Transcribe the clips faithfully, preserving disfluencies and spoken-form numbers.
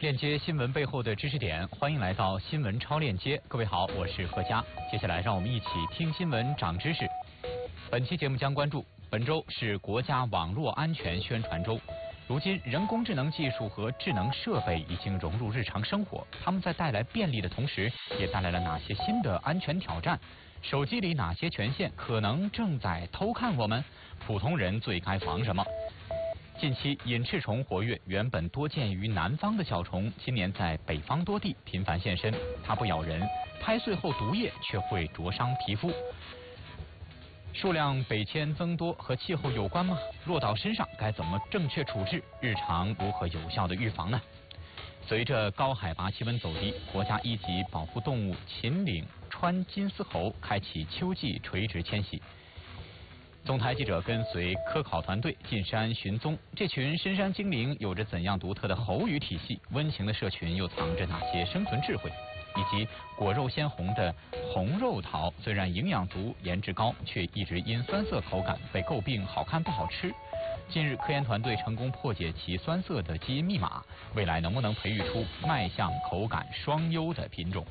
链接新闻背后的知识点，欢迎来到新闻超链接。各位好，我是贺佳。接下来让我们一起听新闻长知识。本期节目将关注本周是国家网络安全宣传周。如今，人工智能技术和智能设备已经融入日常生活，它们在带来便利的同时，也带来了哪些新的安全挑战？手机里哪些权限可能正在偷看我们？普通人最该防什么？近期隐翅虫活跃，原本多见于南方的小虫，今年在北方多地频繁现身。它不咬人，拍碎后毒液却会灼伤皮肤。数量北迁增多和气候有关吗？落到身上该怎么正确处置？日常如何有效的预防呢？随着高海拔气温走低，国家一级保护动物秦岭川金丝猴开启秋季垂直迁徙。总台记者跟随科考团队进山寻踪，这群深山精灵有着怎样独特的喉语体系？温情的社群又藏着哪些生存智慧？以及果肉鲜红的红肉桃，虽然营养足、颜值高，却一直因酸涩口感被诟病好看不好吃。近日，科研团队成功破解其酸涩的基因密码，未来能不能培育出卖相、口感双优的品种？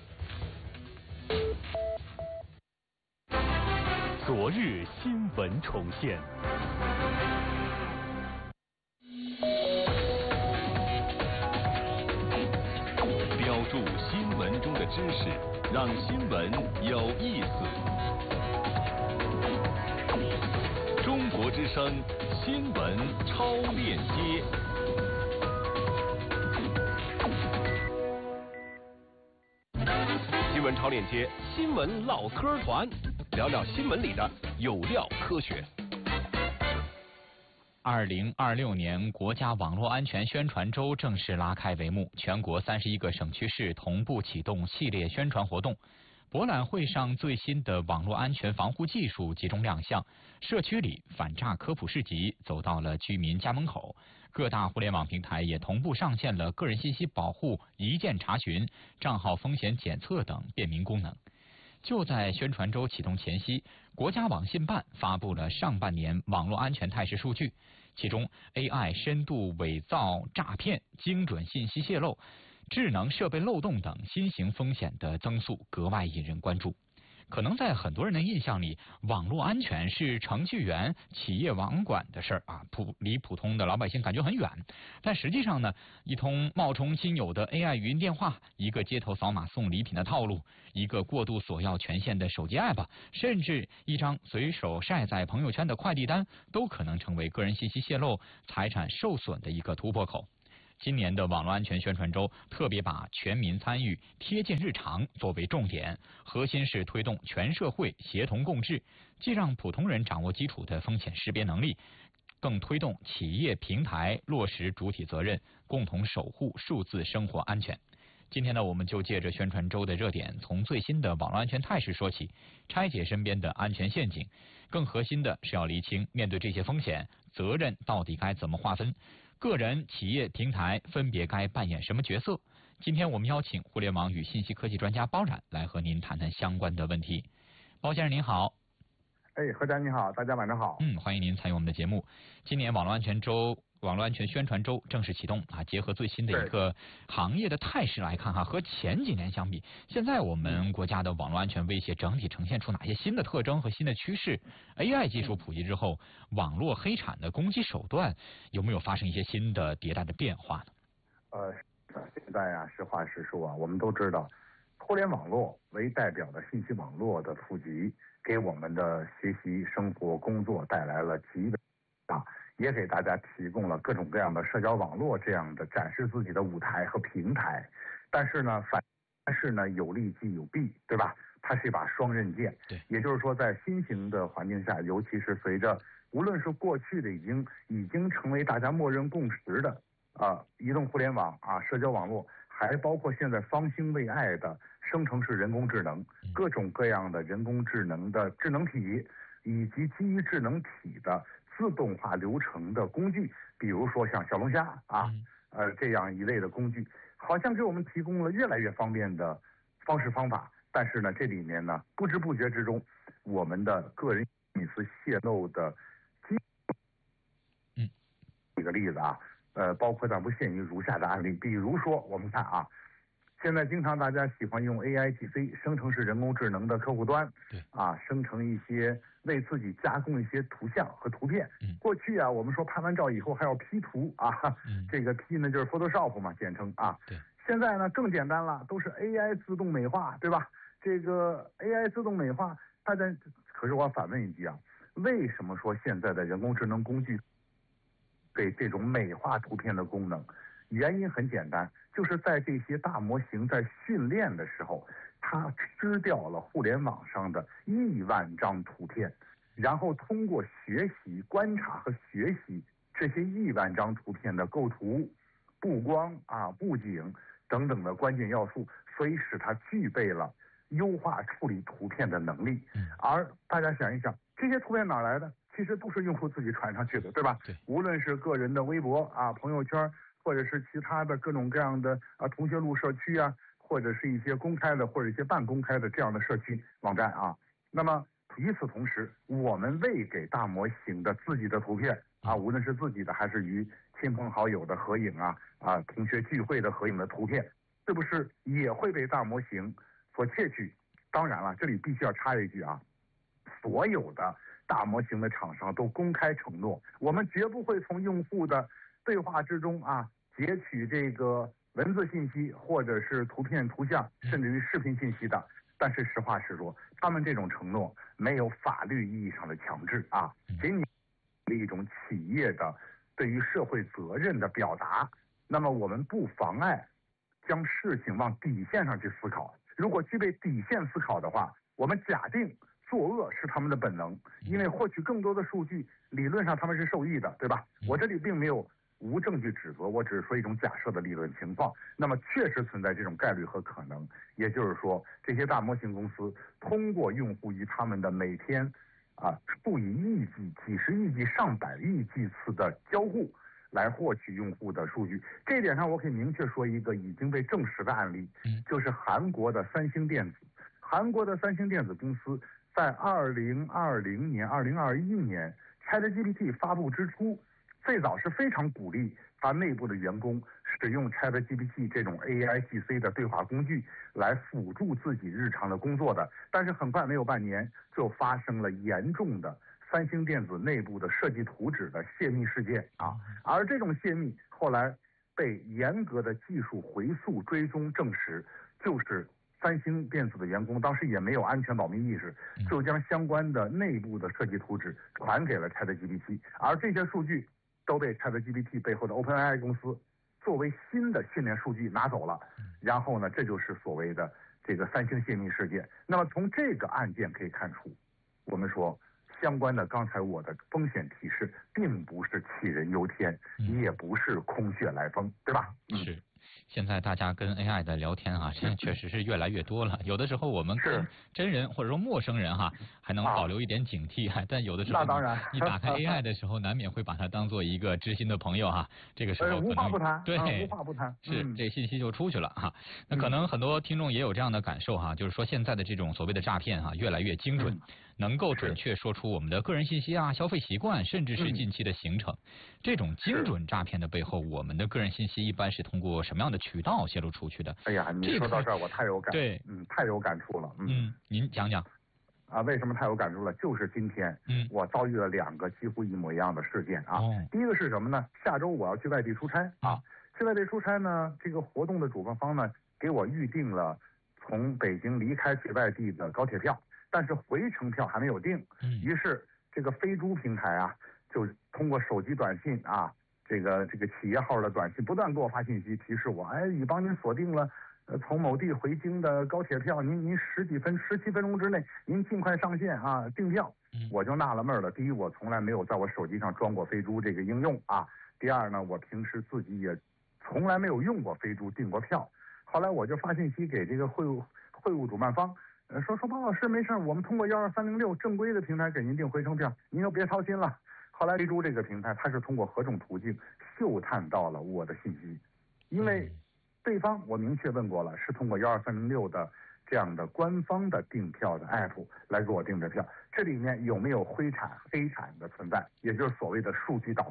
昨日新闻重现。标注新闻中的知识，让新闻有意思。中国之声新闻超链接。新闻超链接，新闻唠嗑团，聊聊新闻里的有料科学。 二零二六年国家网络安全宣传周正式拉开帷幕，全国三十一个省区市同步启动系列宣传活动。博览会上最新的网络安全防护技术集中亮相，社区里反诈科普市集走到了居民家门口，各大互联网平台也同步上线了个人信息保护、一键查询、账号风险检测等便民功能。就在宣传周启动前夕，国家网信办发布了上半年网络安全态势数据，其中 A I 深度伪造诈骗、精准信息泄露、智能设备漏洞等新型风险的增速格外引人关注。可能在很多人的印象里，网络安全是程序员、企业网管的事儿啊，普离普通的老百姓感觉很远。但实际上呢，一通冒充亲友的 A I 语音电话，一个街头扫码送礼品的套路，一个过度索要权限的手机 app， 甚至一张随手晒在朋友圈的快递单，都可能成为个人信息泄露、财产受损的一个突破口。今年的网络安全宣传周特别把全民参与、贴近日常作为重点，核心是推动全社会协同共治，既让普通人掌握基础的风险识别能力，更推动企业平台落实主体责任，共同守护数字生活安全。今天呢，我们就借着宣传周的热点，从最新的网络安全态势说起，拆解身边的安全陷阱。更核心的是要厘清，面对这些风险，责任到底该怎么划分？个人、企业、平台分别该扮演什么角色？今天我们邀请互联网与信息科技专家包冉来和您谈谈相关的问题。包先生您好。 哎，何家你好，大家晚上好。 嗯，欢迎您参与我们的节目。今年网络安全周、网络安全宣传周正式启动啊，结合最新的一个行业的态势来看哈，和前几年相比，现在我们国家的网络安全威胁整体呈现出哪些新的特征和新的趋势 ？A I 技术普及之后，网络黑产的攻击手段有没有发生一些新的迭代的变化呢？ 呃，现在啊，实话实说啊，我们都知道，互联网络为代表的信息网络的普及，给我们的学习、生活、工作带来了极大。也给大家提供了各种各样的社交网络这样的展示自己的舞台和平台，但是呢，反但是呢，有利既有弊，对吧？它是一把双刃剑。 对， 也就是说，在新型的环境下，尤其是随着无论是过去的已经已经成为大家默认共识的啊、呃，移动互联网啊，社交网络，还包括现在方兴未艾的生成式人工智能，各种各样的人工智能的智能体，以及基于智能体的自动化流程的工具，比如说像小龙虾啊，呃这样一类的工具，好像给我们提供了越来越方便的方式方法。但是呢，这里面呢，不知不觉之中，我们的个人隐私泄露的机， 嗯， 举个例子啊， 呃，包括但不限于如下的案例，比如说我们看啊。现在经常大家喜欢用 A I G C 生成式人工智能的客户端， 对啊，生成一些为自己加工一些图像和图片。 嗯、 过去啊，我们说拍完照以后还要 P 图啊， 嗯、 这个 P 呢就是 Photoshop 嘛，简称啊。 对。 现在呢更简单了，都是 A I 自动美化，对吧？这个 A I 自动美化，大家可是我反问一句啊，为什么说现在的人工智能工具给这种美化图片的功能？原因很简单，就是在这些大模型在训练的时候，它吃掉了互联网上的亿万张图片，然后通过学习、观察和学习这些亿万张图片的构图、布光啊、布景等等的关键要素，所以使它具备了优化处理图片的能力。而大家想一想，这些图片哪来的？其实都是用户自己传上去的，对吧？ 对。 无论是个人的微博啊、朋友圈，或者是其他的各种各样的啊同学录社区啊，或者是一些公开的或者一些半公开的这样的社区网站啊。那么与此同时，我们喂给大模型的自己的图片啊，无论是自己的还是与亲朋好友的合影啊啊同学聚会的合影的图片，是不是也会被大模型所窃取？当然了，这里必须要插一句啊，所有的大模型的厂商都公开承诺，我们绝不会从用户的对话之中啊截取这个文字信息或者是图片、图像，甚至于视频信息的。但是实话实说，他们这种承诺没有法律意义上的强制啊，仅仅是一种企业的对于社会责任的表达。那么我们不妨碍将事情往底线上去思考。如果具备底线思考的话，我们假定作恶是他们的本能，因为获取更多的数据，理论上他们是受益的，对吧？我这里并没有无证据指责，我只是说一种假设的理论情况。那么确实存在这种概率和可能，也就是说，这些大模型公司通过用户与他们的每天啊数以亿计、几十亿计、上百亿计次的交互，来获取用户的数据。这一点上，我可以明确说一个已经被证实的案例，就是韩国的三星电子。韩国的三星电子公司在二零二零年、二零二一年 ChatGPT 发布之初，最早是非常鼓励他内部的员工使用 ChatGPT 这种 A I G C 的对话工具来辅助自己日常的工作的。但是很快没有半年，就发生了严重的三星电子内部的设计图纸的泄密事件啊。而这种泄密后来被严格的技术回溯追踪证实，就是三星电子的员工当时也没有安全保密意识，就将相关的内部的设计图纸传给了 ChatGPT， 而这些数据都被 ChatGPT 背后的 OpenAI 公司作为新的训练数据拿走了。然后呢，这就是所谓的这个三星泄密事件。那么从这个案件可以看出，我们说相关的刚才我的风险提示并不是杞人忧天，也不是空穴来风，对吧？ 嗯、是。现在大家跟 A I 的聊天哈、啊，现在确实是越来越多了。有的时候我们跟真人或者说陌生人哈、啊，还能保留一点警惕，啊、但有的时候那当然， 你打开 A I 的时候，难免会把它当做一个知心的朋友哈、啊。这个时候可能、 呃、无话不谈， 对、 嗯，无话不谈， 是、 嗯、 这信息就出去了哈、啊。那可能很多听众也有这样的感受哈、啊，就是说现在的这种所谓的诈骗哈、啊，越来越精准。嗯，能够准确说出我们的个人信息啊、消费习惯，甚至是近期的行程。嗯、这种精准诈骗的背后，我们的个人信息一般是通过什么样的渠道泄露出去的？ 哎呀，你说到这儿，我太有感， 对， 嗯，太有感触了。嗯， 嗯您讲讲。 啊，为什么太有感触了？就是今天，嗯，我遭遇了两个几乎一模一样的事件啊。哦、第一个是什么呢？下周我要去外地出差啊，去外地出差呢，这个活动的主办方呢给我预定了从北京离开去外地的高铁票。但是回程票还没有定，于是这个飞猪平台啊，就通过手机短信啊，这个这个企业号的短信不断给我发信息提示我，哎，已帮您锁定了呃从某地回京的高铁票，您您十几分十七分钟之内您尽快上线啊订票。我就纳了闷了，第一，我从来没有在我手机上装过飞猪这个应用啊，第二呢，我平时自己也从来没有用过飞猪订过票。后来我就发信息给这个会务会务主办方。呃，说说包老师没事，我们通过幺二三零六正规的平台给您订回程票，您就别操心了。后来飞猪这个平台，它是通过何种途径嗅探到了我的信息，因为对方我明确问过了，是通过幺二三零六的这样的官方的订票的 app 来给我订的票，这里面有没有灰产黑产的存在，也就是所谓的数据倒卖？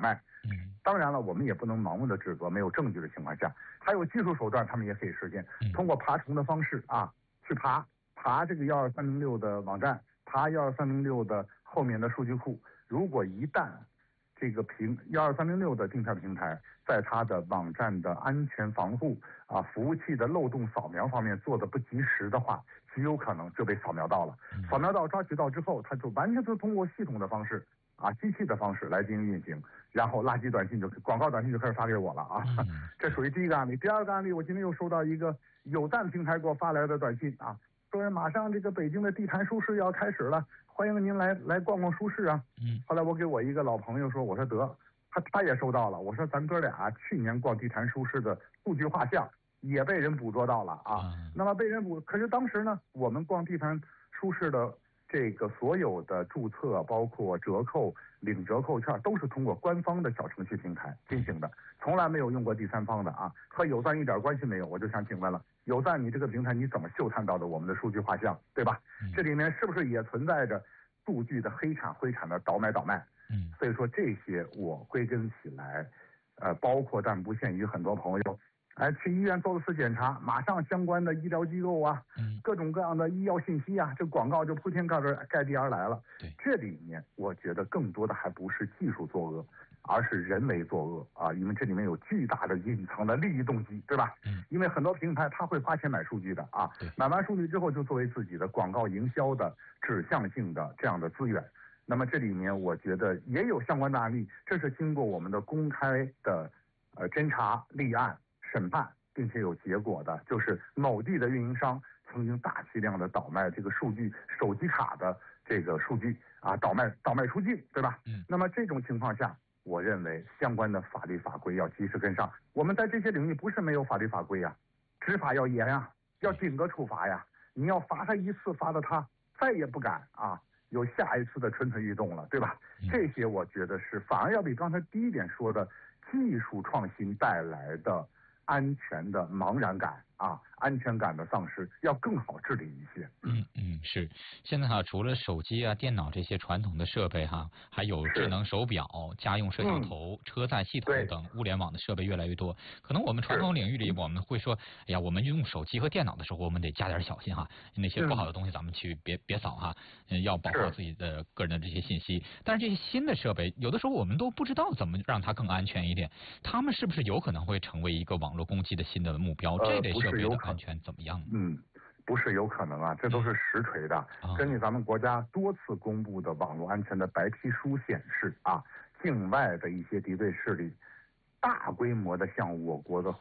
嗯， 当然了，我们也不能盲目的指责，没有证据的情况下，还有技术手段，他们也可以实现，通过爬虫的方式啊，去爬爬这个幺二三零六的网站，爬幺二三零六的后面的数据库。如果一旦这个平幺二三零六的订票平台在它的网站的安全防护啊、服务器的漏洞扫描方面做的不及时的话，极有可能就被扫描到了。扫描到抓取到之后，它就完全是通过系统的方式啊、机器的方式来进行运行，然后垃圾短信就广告短信就开始发给我了啊。这属于第一个案例。第二个案例，我今天又收到一个有赞平台给我发来的短信啊，说马上这个北京的地坛书市要开始了，欢迎您来来逛逛书市啊。 嗯， 后来我给我一个老朋友说，我说得，他他也收到了。我说咱哥俩去年逛地坛书市的数据画像也被人捕捉到了啊。 嗯、 那么被人捕，可是当时呢，我们逛地坛书市的这个所有的注册，包括折扣、领折扣券，都是通过官方的小程序平台进行的，从来没有用过第三方的啊，和有赞一点关系没有。我就想请问了，有赞你这个平台你怎么嗅探到的我们的数据画像，对吧？ 嗯、 这里面是不是也存在着数据的黑产灰产的倒买倒卖？ 嗯， 所以说这些我归根起来，呃，包括但不限于很多朋友，哎，去医院做了次检查，马上相关的医疗机构啊， 嗯， 各种各样的医药信息啊，这广告就铺天盖地盖地而来了。 对， 这里面我觉得更多的还不是技术作恶，而是人为作恶啊，因为这里面有巨大的隐藏的利益动机，对吧？ 嗯， 因为很多平台他会花钱买数据的啊，买完数据之后就作为自己的广告营销的指向性的这样的资源。那么这里面我觉得也有相关的案例，这是经过我们的公开的呃侦查、立案、审判，并且有结果的，就是某地的运营商曾经大批量的倒卖这个数据、手机卡的这个数据啊，倒卖倒卖出境，对吧？ 嗯。 那么这种情况下，我认为相关的法律法规要及时跟上。我们在这些领域不是没有法律法规呀，执法要严啊，要顶格处罚呀。你要罚他一次，罚的他再也不敢啊。有下一次的蠢蠢欲动了，对吧？这些我觉得是反而要比刚才第一点说的技术创新带来的安全的茫然感啊，安全感的丧失要更好治理一些。 嗯嗯，是。现在哈，除了手机啊、电脑这些传统的设备哈，还有智能手表、家用摄像头、嗯、车载系统等物联网的设备越来越多。可能我们传统领域里，我们会说，哎呀，我们用手机和电脑的时候，我们得加点小心哈，那些不好的东西咱们去别别扫哈，嗯，要保护自己的个人的这些信息。但是这些新的设备，有的时候我们都不知道怎么让它更安全一点，他们是不是有可能会成为一个网络攻击的新的目标？ 呃、 这类设备的安全怎么样？ 嗯。不是有可能啊，这都是实锤的。 嗯、 根据咱们国家多次公布的网络安全的白皮书显示啊，境外的一些敌对势力大规模的向我国的